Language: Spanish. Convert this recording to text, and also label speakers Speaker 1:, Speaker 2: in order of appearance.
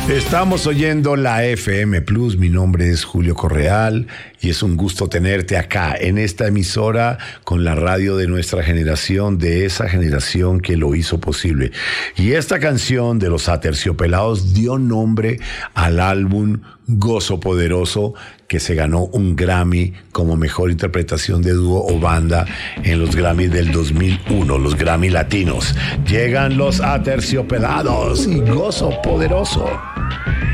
Speaker 1: Estamos oyendo la FM Plus. Mi nombre es Julio Correal y es un gusto tenerte acá en esta emisora con la radio de nuestra generación, de esa generación que lo hizo posible. Y esta canción de los Aterciopelados dio nombre al álbum Gozo Poderoso, que se ganó un Grammy como mejor interpretación de dúo o banda en los Grammy del 2001, los Grammy Latinos. Llegan los Aterciopelados y Gozo Poderoso.